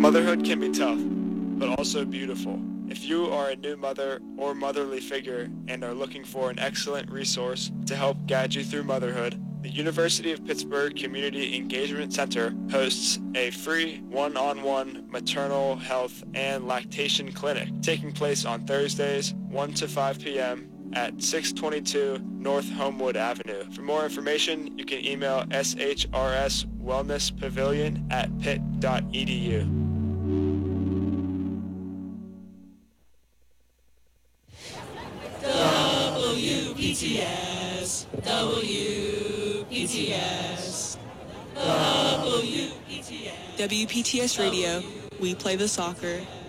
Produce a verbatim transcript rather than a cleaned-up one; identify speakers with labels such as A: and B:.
A: Motherhood can be tough, but also beautiful. If you are a new mother or motherly figure and are looking for an excellent resource to help guide you through motherhood, the University of Pittsburgh Community Engagement Center hosts a free one-on-one maternal health and lactation clinic taking place on Thursdays, one to five p.m. at six twenty-two North Homewood Avenue. For more information, you can email s h r s wellness pavilion at pitt dot e d u.
B: W P T S, W P T S, W P T S.
C: W P T S Radio, we play the soccer.